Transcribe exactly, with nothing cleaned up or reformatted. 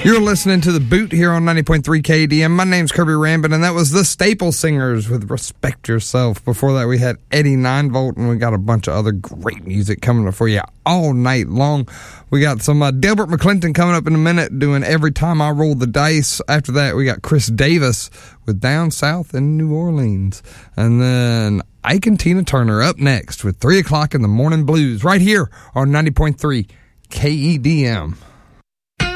You're listening to The Boot here on ninety point three K D M. My name's Kirby Rambin, and that was the Staple Singers with Respect Yourself. Before that, we had Eddie nine volt, and we got a bunch of other great music coming up for you all night long. We got some uh, Delbert McClinton coming up in a minute doing Every Time I Roll the Dice. After that, we got Chris Davis with Down South in New Orleans. And then Ike and Tina Turner up next with three o'clock in the Morning Blues right here on ninety point three K E D M.